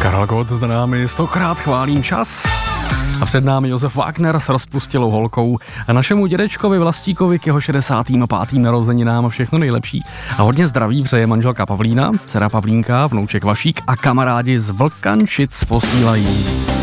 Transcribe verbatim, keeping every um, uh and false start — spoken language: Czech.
Karel Gott s námi stokrát chválím čas. A před námi Josef Wagner s rozpustilou holkou a našemu dědečkovi Vlastíkovi k jeho šedesátým pátým narozeninám všechno nejlepší. A hodně zdraví přeje manželka Pavlína, dcera Pavlínka, vnouček Vašík a kamarádi z Vlkančic posílají.